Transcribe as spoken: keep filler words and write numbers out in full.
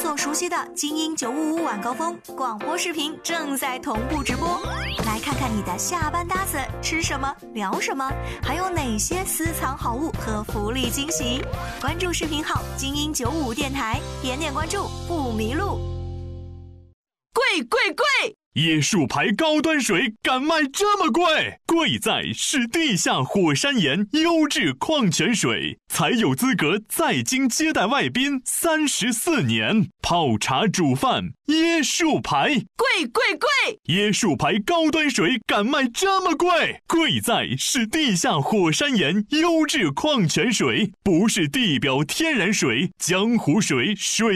所熟悉的精英九五五晚高峰广播视频正在同步直播，来看看你的下班搭子吃什么聊什么，还有哪些私藏好物和福利惊喜。关注视频号精英九五五电台，点点关注不迷路。贵贵贵！ 椰树牌高端水敢卖这么贵？贵在是地下火山岩优质矿泉水，才有资格在京接待外宾三十四年。泡茶煮饭，椰树牌， 贵贵贵！ 椰树牌高端水敢卖这么贵？贵在是地下火山岩优质矿泉水，不是地表天然水、江湖水、水